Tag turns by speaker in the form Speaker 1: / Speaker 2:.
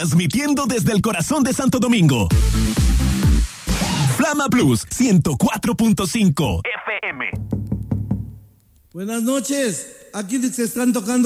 Speaker 1: transmitiendo desde el corazón de Santo Domingo. Flama Plus 104.5 FM.
Speaker 2: Buenas noches. Aquí se están tocando